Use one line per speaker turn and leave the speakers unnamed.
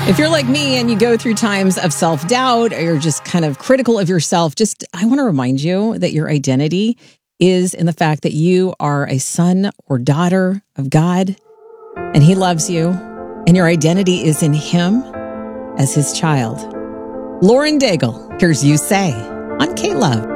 If you're like me and you go through times of self-doubt or you're just kind of critical of yourself, I want to remind you that your identity is in the fact that you are a son or daughter of God and He loves you and your identity is in Him as His child. Lauren Daigle, here's You Say on K-Love.